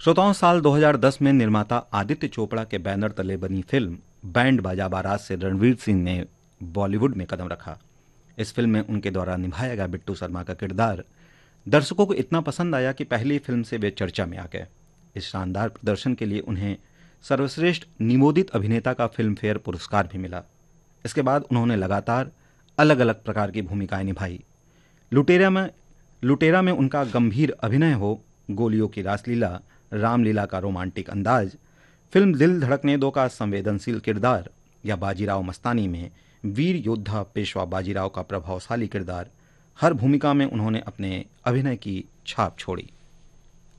श्रोताओं, साल 2010 में निर्माता आदित्य चोपड़ा के बैनर तले बनी फिल्म बैंड बाजा बारात से रणवीर सिंह ने बॉलीवुड में कदम रखा। इस फिल्म में उनके द्वारा निभाया गया बिट्टू शर्मा का किरदार दर्शकों को इतना पसंद आया कि पहली फिल्म से वे चर्चा में आ गए। इस शानदार प्रदर्शन के लिए उन्हें सर्वश्रेष्ठ निवोदित अभिनेता का फिल्म फेयर पुरस्कार भी मिला। इसके बाद उन्होंने लगातार अलग अलग प्रकार की भूमिकाएं निभाई। लुटेरा में उनका गंभीर अभिनय हो, गोलियों की रासलीला, रामलीला का रोमांटिक अंदाज, फिल्म दिल धड़कने दो का संवेदनशील किरदार या बाजीराव मस्तानी में वीर योद्धा पेशवा बाजीराव का प्रभावशाली किरदार, हर भूमिका में उन्होंने अपने अभिनय की छाप छोड़ी।